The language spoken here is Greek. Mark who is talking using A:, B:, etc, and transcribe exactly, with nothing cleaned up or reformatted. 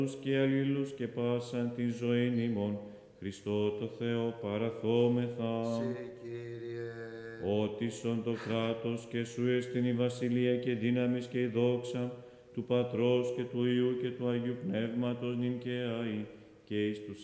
A: και αλλήλους και πάσαν τη ζωήν ημών, Χριστό το Θεό παραθόμεθα.
B: Σε, Κύριε.
A: Ότισον το κράτος και σου εστιν η βασιλεία και δύναμις και η δόξα του Πατρός και του Υιού και του Αγίου Πνεύματος νυν και αεί και εις τους